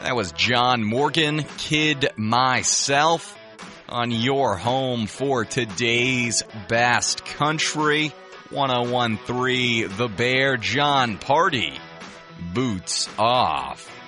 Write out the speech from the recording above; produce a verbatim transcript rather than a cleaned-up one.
That was John Morgan, Kid Myself, on your home for today's best country. one oh one point three The Bear, John Party. Boots off.